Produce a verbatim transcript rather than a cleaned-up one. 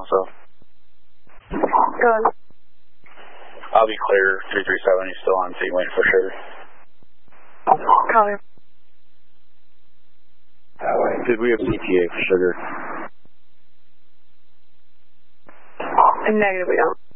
also. Go on. I'll be clear, three three seven, he's still on scene waiting for sugar. Copy. Did we have E T A for sugar? Negative, we don't.